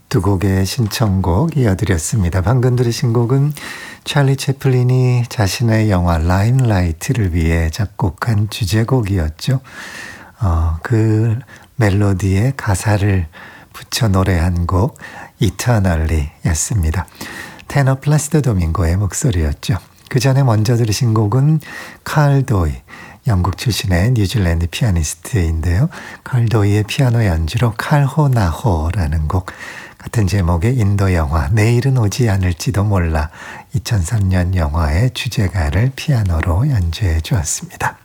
두 곡의 신청곡 이어드렸습니다. 방금 들으신 곡은 찰리 채플린이 자신의 영화 라임라이트를 위해 작곡한 주제곡이었죠. 그 멜로디에 가사를 붙여 노래한 곡 Eternally 였습니다. 테너 플라시도 도밍고의 목소리였죠. 그 전에 먼저 들으신 곡은 칼 도이, 영국 출신의 뉴질랜드 피아니스트인데요. 칼 도이의 피아노 연주로 칼호 나호라는 곡, 같은 제목의 인도 영화 내일은 오지 않을지도 몰라 2003년 영화의 주제가를 피아노로 연주해 주었습니다.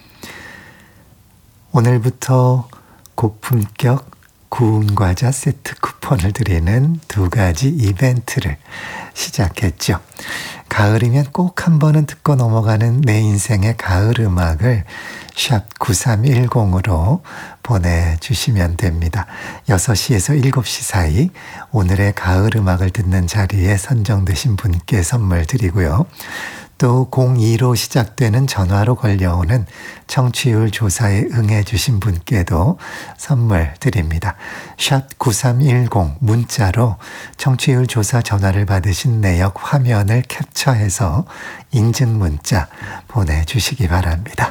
오늘부터 고품격 구운 과자 세트 쿠폰을 드리는 두 가지 이벤트를 시작했죠. 가을이면 꼭 한 번은 듣고 넘어가는 내 인생의 가을 음악을 샵 9310으로 보내주시면 됩니다. 6시에서 7시 사이 오늘의 가을 음악을 듣는 자리에 선정되신 분께 선물 드리고요. 또 02로 시작되는 전화로 걸려오는 청취율 조사에 응해 주신 분께도 선물 드립니다. 샵 9310 문자로 청취율 조사 전화를 받으신 내역 화면을 캡처해서 인증 문자 보내주시기 바랍니다.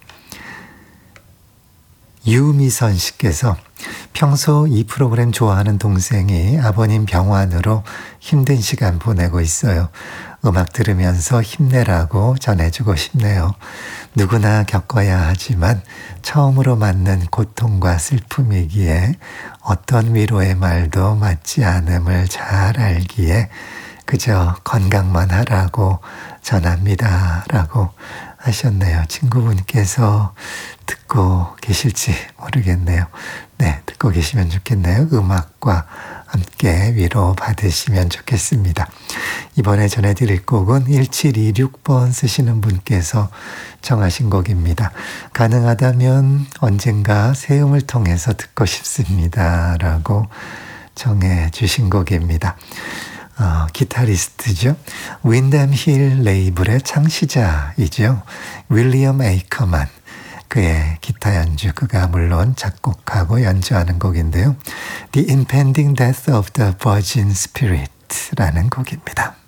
유미선 씨께서 평소 이 프로그램 좋아하는 동생이 아버님 병환으로 힘든 시간 보내고 있어요. 음악 들으면서 힘내라고 전해주고 싶네요. 누구나 겪어야 하지만 처음으로 맞는 고통과 슬픔이기에 어떤 위로의 말도 맞지 않음을 잘 알기에 그저 건강만 하라고 전합니다. 라고 하셨네요. 친구분께서 듣고 계실지 모르겠네요. 네, 듣고 계시면 좋겠네요. 음악과 함께 위로 받으시면 좋겠습니다. 이번에 전해드릴 곡은 1726번 쓰시는 분께서 정하신 곡입니다. 가능하다면 언젠가 새음을 통해서 듣고 싶습니다. 라고 정해 주신 곡입니다. 기타리스트죠. 윈담 힐 레이블의 창시자이죠. 윌리엄 에이커만. 그의 기타 연주, 그가 물론 작곡하고 연주하는 곡인데요. The Impending Death of the Virgin Spirit라는 곡입니다.